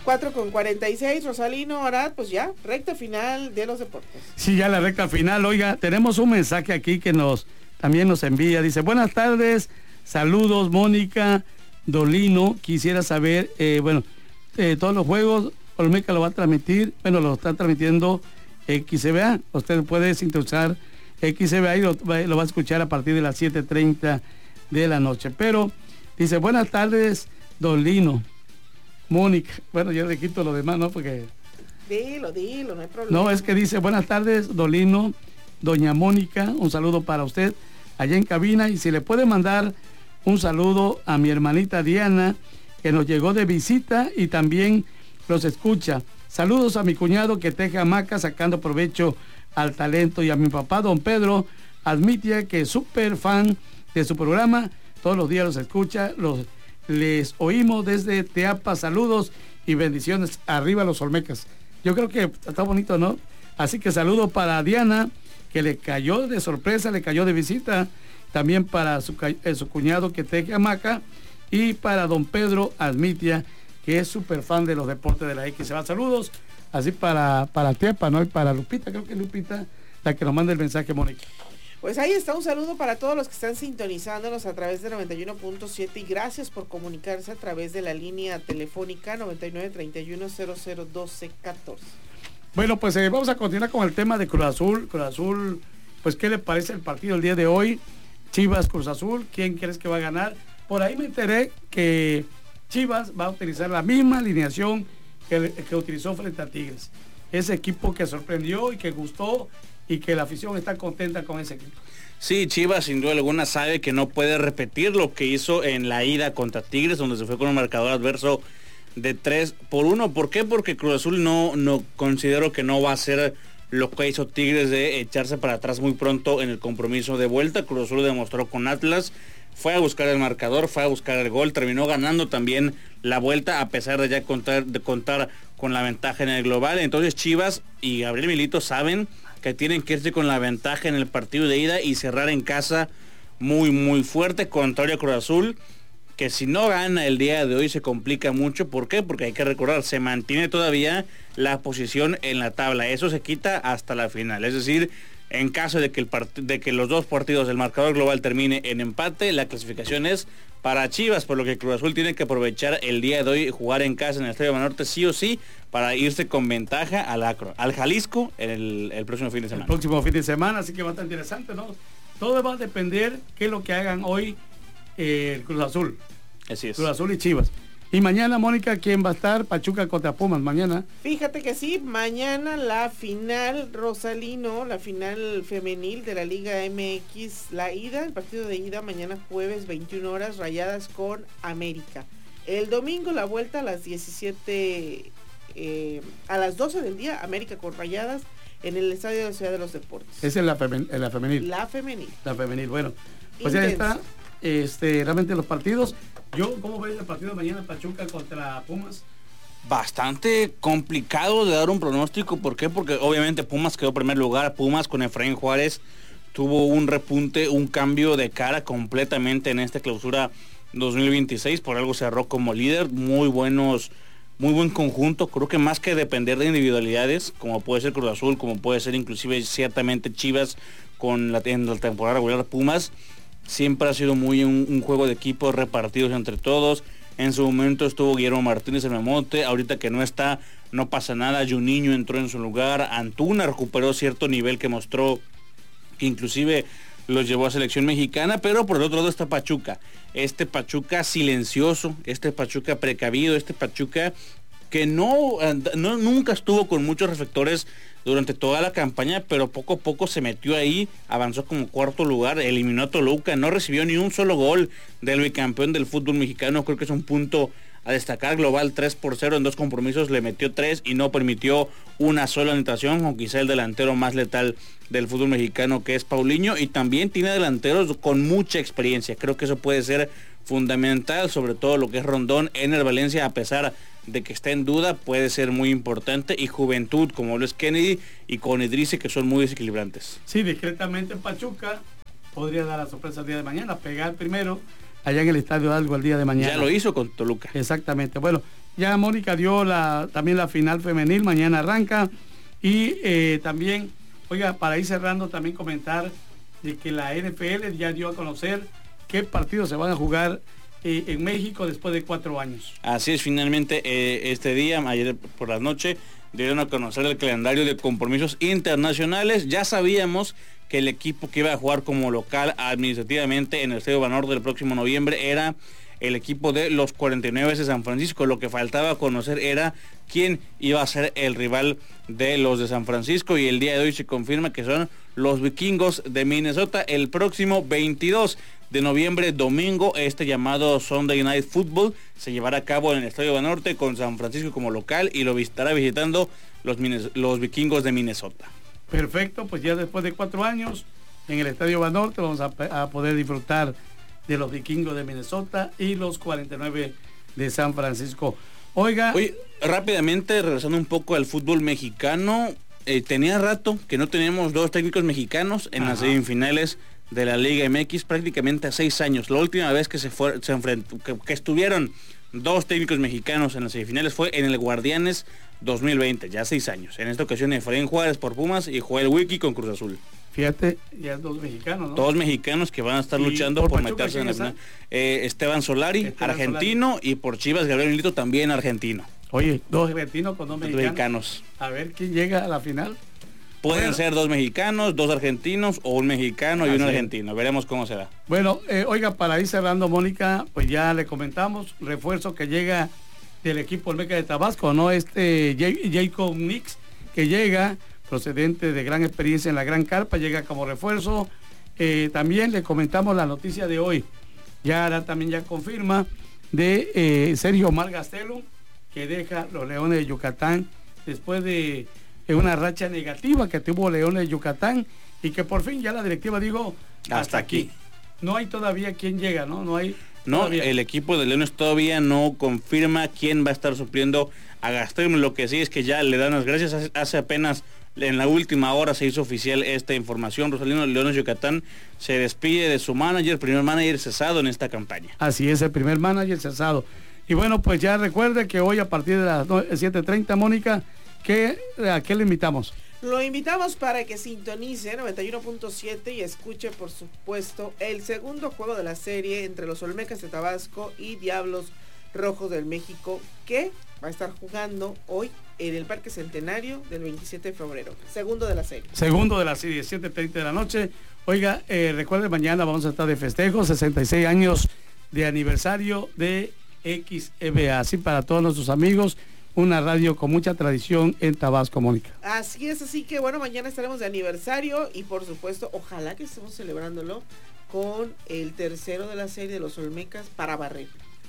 4:46, Rosalino, Arad, pues ya, recta final de los deportes. Sí, ya la recta final. Oiga, tenemos un mensaje aquí que también nos envía. Dice, buenas tardes, saludos, Mónica Dolino. Quisiera saber, todos los juegos, Olmeca lo va a transmitir, lo está transmitiendo XCBA. Usted puede sintonizar XCBA y lo va a escuchar a partir de las 7:30 de la noche. Pero, dice, buenas tardes, Dolino. Mónica, yo le quito lo demás, ¿no? Porque... Dilo, no hay problema. No, es que dice, buenas tardes, Dolino, doña Mónica, un saludo para usted allá en cabina, y si le puede mandar un saludo a mi hermanita Diana, que nos llegó de visita y también los escucha. Saludos a mi cuñado que teje hamacas sacando provecho al talento, y a mi papá, don Pedro Admitia, que es súper fan de su programa, todos los días los escucha, les oímos desde Teapa. Saludos y bendiciones, arriba los Olmecas. Yo creo que está bonito, ¿no? Así que saludo para Diana, que le cayó de sorpresa, le cayó de visita, también para su cuñado que teje hamaca, y para don Pedro Admitia, que es súper fan de los deportes de la X. Se va, saludos, así para Teapa, ¿no? Y para Lupita, creo que Lupita, la que nos manda el mensaje, Mónica. Pues ahí está, un saludo para todos los que están sintonizándonos a través de 91.7, y gracias por comunicarse a través de la línea telefónica 9931001214. Bueno, pues vamos a continuar con el tema de Cruz Azul. Cruz Azul, pues ¿qué le parece el partido el día de hoy? Chivas, Cruz Azul, ¿quién crees que va a ganar? Por ahí me enteré que Chivas va a utilizar la misma alineación que utilizó frente a Tigres. Ese equipo que sorprendió y que gustó, y que la afición está contenta con ese equipo. Sí, Chivas sin duda alguna sabe que no puede repetir lo que hizo en la ida contra Tigres, donde se fue con un marcador adverso de 3-1. ¿Por qué? Porque Cruz Azul no considero que no va a hacer lo que hizo Tigres de echarse para atrás muy pronto en el compromiso de vuelta. Cruz Azul demostró con Atlas, fue a buscar el marcador, fue a buscar el gol, terminó ganando también la vuelta a pesar de ya contar con la ventaja en el global. Entonces Chivas y Gabriel Milito saben que tienen que irse con la ventaja en el partido de ida y cerrar en casa muy muy fuerte, contrario a Cruz Azul, que si no gana el día de hoy se complica mucho. ¿Por qué? Porque hay que recordar, se mantiene todavía la posición en la tabla, eso se quita hasta la final, es decir, en caso de que los dos partidos del marcador global termine en empate, la clasificación es para Chivas, por lo que Cruz Azul tiene que aprovechar el día de hoy, jugar en casa en el Estadio Banorte sí o sí, para irse con ventaja al Jalisco el próximo fin de semana. El próximo fin de semana, así que va a estar interesante, ¿no? Todo va a depender qué es lo que hagan hoy el Cruz Azul. Así es. Cruz Azul y Chivas. Y mañana, Mónica, ¿quién va a estar? Pachuca contra Pumas, mañana. Fíjate que sí, mañana la final, Rosalino, la final femenil de la Liga MX, el partido de ida, mañana jueves, 21 horas, Rayadas con América. El domingo la vuelta a las 17, a las 12 del día, América con Rayadas, en el Estadio de la Ciudad de los Deportes. Esa es la femenil. La femenil. La femenil, bueno. Pues Intenso. ya está, realmente los partidos. ¿Cómo ves el partido de mañana, Pachuca contra Pumas? Bastante complicado de dar un pronóstico. ¿Por qué? Porque obviamente Pumas quedó en primer lugar. Pumas con Efraín Juárez tuvo un repunte, un cambio de cara completamente en esta clausura 2026. Por algo cerró como líder. Muy buen conjunto. Creo que más que depender de individualidades, como puede ser Cruz Azul, como puede ser inclusive ciertamente Chivas en la temporada regular, Pumas siempre ha sido muy un juego de equipos repartidos entre todos. En su momento estuvo Guillermo Martínez en Memote, ahorita que no está, no pasa nada. Juninho entró en su lugar, Antuna recuperó cierto nivel que mostró, que inclusive los llevó a selección mexicana. Pero por el otro lado está Pachuca, este Pachuca silencioso, este Pachuca precavido, este Pachuca que nunca estuvo con muchos reflectores durante toda la campaña, pero poco a poco se metió ahí, avanzó como cuarto lugar, eliminó a Toluca, no recibió ni un solo gol del bicampeón del fútbol mexicano. Creo que es un punto a destacar. Global 3-0 en 2 compromisos, le metió 3 y no permitió una sola anotación, con quizá el delantero más letal del fútbol mexicano, que es Paulinho, y también tiene delanteros con mucha experiencia. Creo que eso puede ser fundamental, sobre todo lo que es Rondón. En el Valencia, a pesar de que está en duda, puede ser muy importante, y juventud como lo es Kennedy y con Idrisi, que son muy desequilibrantes. Sí, discretamente Pachuca podría dar la sorpresa el día de mañana, pegar primero allá en el Estadio Algo el día de mañana. Ya lo hizo con Toluca. Exactamente. Bueno, ya Mónica dio también la final femenil, mañana arranca. Y también, oiga, para ir cerrando, también comentar de que la NFL ya dio a conocer qué partidos se van a jugar en México después de 4 años. Así es, finalmente este día, ayer por la noche, dieron a conocer el calendario de compromisos internacionales. Ya sabíamos que el equipo que iba a jugar como local administrativamente en el Estadio Banorte del próximo noviembre era el equipo de los 49 de San Francisco. Lo que faltaba conocer era quién iba a ser el rival de los de San Francisco, y el día de hoy se confirma que son los Vikingos de Minnesota. El próximo 22 de noviembre, domingo, este llamado Sunday Night Football se llevará a cabo en el Estadio Banorte con San Francisco como local, y lo estará visitando los Vikingos de Minnesota. Perfecto, pues ya después de 4 años en el Estadio Banorte vamos a poder disfrutar de los Vikingos de Minnesota y los 49 de San Francisco. Oiga, rápidamente, regresando un poco al fútbol mexicano, tenía rato que no teníamos 2 técnicos mexicanos en las semifinales de la Liga MX, prácticamente a 6 años. La última vez que que estuvieron 2 técnicos mexicanos en las semifinales fue en el Guardianes 2020, ya 6 años. En esta ocasión Efraín Juárez por Pumas y Joel Wiki con Cruz Azul. Fíjate, ya 2 mexicanos, ¿no? 2 mexicanos que van a estar luchando por meterse en la final. Esteban Solari, argentino, y por Chivas Gabriel Milito, también argentino. Oye, 2 argentinos con 2 mexicanos. A ver quién llega a la final. Pueden ser 2 mexicanos, 2 argentinos, o un mexicano y un argentino. Veremos cómo será. Bueno, oiga, para ir cerrando, Mónica, pues ya le comentamos, refuerzo que llega del equipo Olmeca de Tabasco, ¿no? Jacob Nix, que llega procedente de gran experiencia en la Gran Carpa, llega como refuerzo. También le comentamos la noticia de hoy. También ya confirma de Sergio Omar Gastelum, que deja los Leones de Yucatán después de una racha negativa que tuvo Leones de Yucatán, y que por fin ya la directiva dijo hasta aquí. No hay todavía quien llega, ¿no? No, el equipo de Leones todavía no confirma quién va a estar supliendo a Gastelum. Lo que sí es que ya le dan las gracias. Hace apenas, en la última hora, se hizo oficial esta información. Rosalino, Leones de Yucatán se despide de su manager, primer manager cesado en esta campaña. Así es, el primer manager cesado. Y bueno, pues ya recuerde que hoy a partir de las 7:30, Mónica, ¿a qué le invitamos? Lo invitamos para que sintonice 91.7 y escuche, por supuesto, el segundo juego de la serie entre los Olmecas de Tabasco y Diablos Rojos del México, que va a estar jugando hoy en el Parque Centenario del 27 de febrero. Segundo de la serie. Segundo de la serie, 7:30 de la noche. Oiga, recuerde, mañana vamos a estar de festejo, 66 años de aniversario de XEBA. Así para todos nuestros amigos, una radio con mucha tradición en Tabasco, Mónica. Así es, así que bueno, mañana estaremos de aniversario y por supuesto, ojalá que estemos celebrándolo con el tercero de la serie de los Olmecas para barrer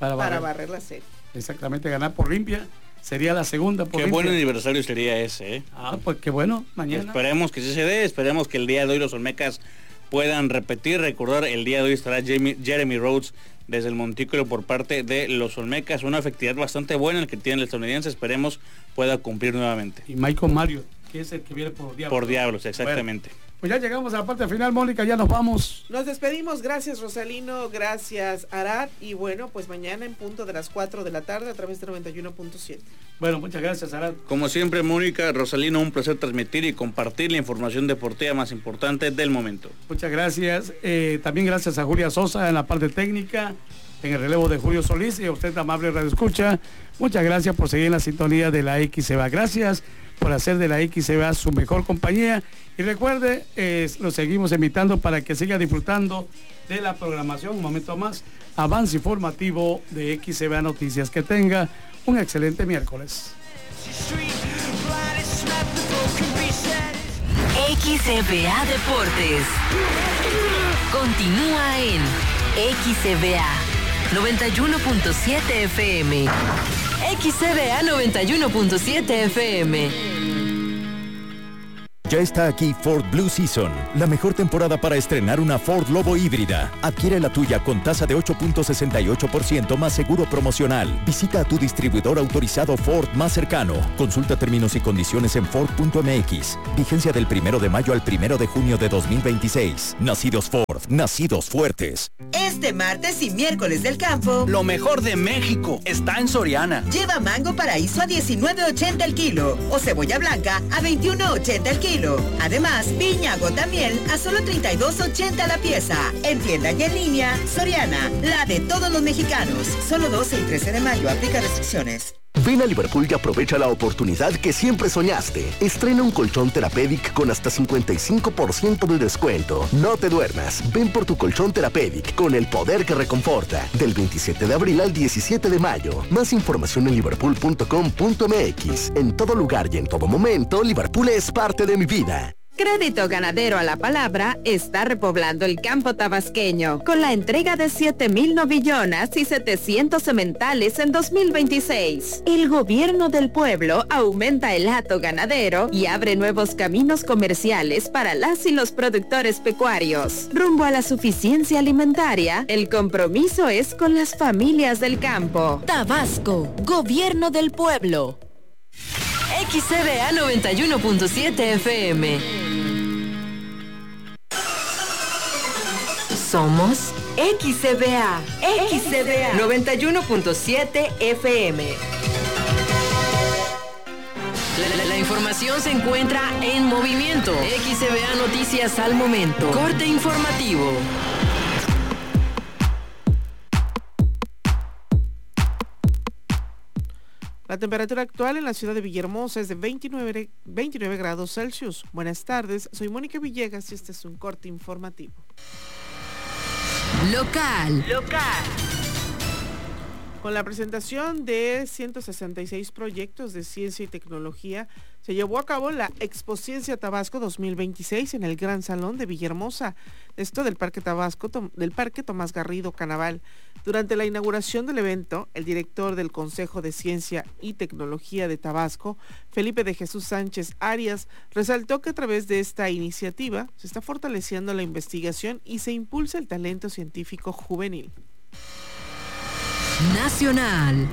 la serie. Exactamente, ganar por limpia. Sería la segunda por Qué limpia. buen aniversario sería ese, pues qué bueno, mañana. Esperemos que sí se dé, esperemos que el día de hoy los Olmecas puedan repetir. Recordar, el día de hoy estará Jeremy Rhodes desde el montículo por parte de los Olmecas, una efectividad bastante buena el que tiene el estadounidense, esperemos pueda cumplir nuevamente. Y Michael Mario, que es el que viene por Diablos. Por Diablos, exactamente. Bueno, pues ya llegamos a la parte final, Mónica, ya nos vamos. Nos despedimos, gracias Rosalino, gracias Arad, y bueno, pues mañana en punto de las 4 de la tarde a través de 91.7. Bueno, muchas gracias, Arad. Como siempre, Mónica, Rosalino, un placer transmitir y compartir la información deportiva más importante del momento. Muchas gracias. También gracias a Julia Sosa en la parte técnica, en el relevo de Julio Solís, y a usted, amable Radio Escucha. Muchas gracias por seguir en la sintonía de la XEBA. Gracias por hacer de la XEBA su mejor compañía. Y recuerde, lo seguimos invitando para que siga disfrutando de la programación. Un momento más, avance informativo de XEBA Noticias. Que tenga un excelente miércoles. XEBA Deportes continúa en XEBA 91.7 FM. XEBA 91.7 FM. Ya está aquí Ford Blue Season, la mejor temporada para estrenar una Ford Lobo híbrida. Adquiere la tuya con tasa de 8.68% más seguro promocional. Visita a tu distribuidor autorizado Ford más cercano. Consulta términos y condiciones en Ford.mx. Vigencia del 1 de mayo al 1 de junio de 2026. Nacidos Ford, nacidos fuertes. Este martes y miércoles del campo, lo mejor de México está en Soriana. Lleva mango paraíso a $19.80 el kilo o cebolla blanca a $21.80 el kilo. Además, piña gotamiel a solo $32.80 la pieza. En tienda y en línea, Soriana, la de todos los mexicanos. Solo 12 y 13 de mayo, aplica restricciones. Ven a Liverpool y aprovecha la oportunidad que siempre soñaste. Estrena un colchón Therapeutic con hasta 55% de descuento. No te duermas. Ven por tu colchón Therapeutic con el poder que reconforta. Del 27 de abril al 17 de mayo. Más información en liverpool.com.mx. En todo lugar y en todo momento, Liverpool es parte de mi vida. Crédito Ganadero a la Palabra está repoblando el campo tabasqueño con la entrega de 7,000 novillonas y 700 sementales en 2026. El gobierno del pueblo aumenta el hato ganadero y abre nuevos caminos comerciales para las y los productores pecuarios. Rumbo a la suficiencia alimentaria, el compromiso es con las familias del campo. Tabasco, gobierno del pueblo. XCBA 91.7 FM. Somos XCBA 91.7 FM. La información se encuentra en movimiento. XCBA Noticias al momento. Corte informativo. La temperatura actual en la ciudad de Villahermosa es de 29 grados Celsius. Buenas tardes, soy Mónica Villegas y este es un corte informativo. Local. Con la presentación de 166 proyectos de ciencia y tecnología, se llevó a cabo la Expociencia Tabasco 2026 en el Gran Salón de Villahermosa, esto del Parque Tabasco, del Parque Tomás Garrido Canaval. Durante la inauguración del evento, el director del Consejo de Ciencia y Tecnología de Tabasco, Felipe de Jesús Sánchez Arias, resaltó que a través de esta iniciativa se está fortaleciendo la investigación y se impulsa el talento científico juvenil. Nacional.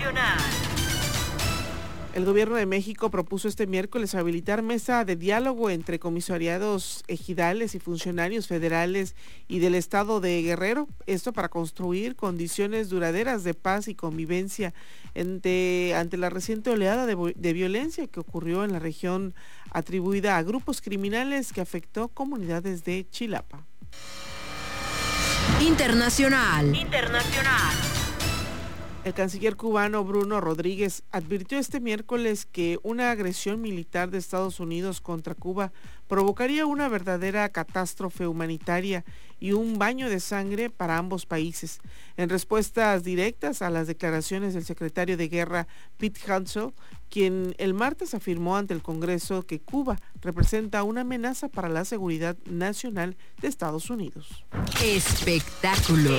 El gobierno de México propuso este miércoles habilitar mesa de diálogo entre comisariados ejidales y funcionarios federales y del estado de Guerrero, esto para construir condiciones duraderas de paz y convivencia ante la reciente oleada de violencia que ocurrió en la región atribuida a grupos criminales que afectó comunidades de Chilapa. Internacional. El canciller cubano Bruno Rodríguez advirtió este miércoles que una agresión militar de Estados Unidos contra Cuba provocaría una verdadera catástrofe humanitaria y un baño de sangre para ambos países. En respuestas directas a las declaraciones del secretario de Guerra Pete Hegseth, quien el martes afirmó ante el Congreso que Cuba representa una amenaza para la seguridad nacional de Estados Unidos. Espectáculos.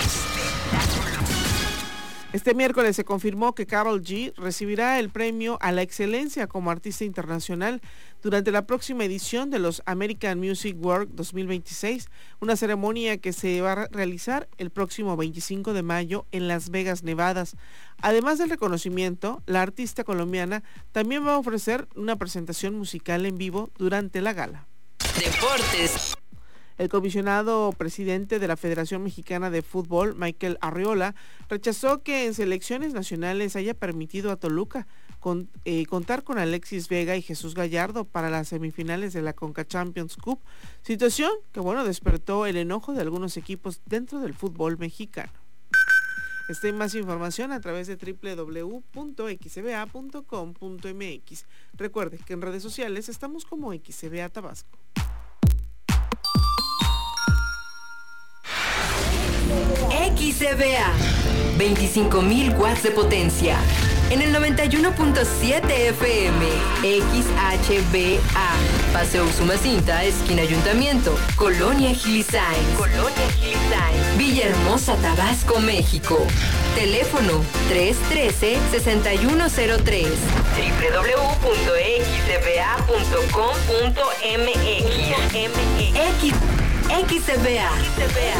Este miércoles se confirmó que Karol G recibirá el premio a la excelencia como artista internacional durante la próxima edición de los American Music Awards 2026, una ceremonia que se va a realizar el próximo 25 de mayo en Las Vegas, Nevada. Además del reconocimiento, la artista colombiana también va a ofrecer una presentación musical en vivo durante la gala. Deportes. El comisionado presidente de la Federación Mexicana de Fútbol, Michael Arriola, rechazó que en selecciones nacionales haya permitido a Toluca contar con Alexis Vega y Jesús Gallardo para las semifinales de la Conca Champions Cup, situación que despertó el enojo de algunos equipos dentro del fútbol mexicano. Está en más información a través de www.xcba.com.mx. Recuerde que en redes sociales estamos como XCBA Tabasco. XCBA, 25,000 watts de potencia. En el 91.7 FM, XHBA, Paseo Usumacinta, esquina Ayuntamiento, Colonia Gilisain. Villahermosa, Tabasco, México. Teléfono 313-6103. www.xcba.com.mx. XCBA.